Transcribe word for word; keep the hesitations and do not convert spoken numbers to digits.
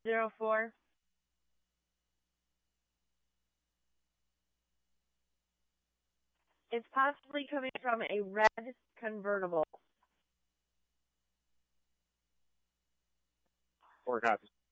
zero four. It's possibly coming from a red convertible. Four copies.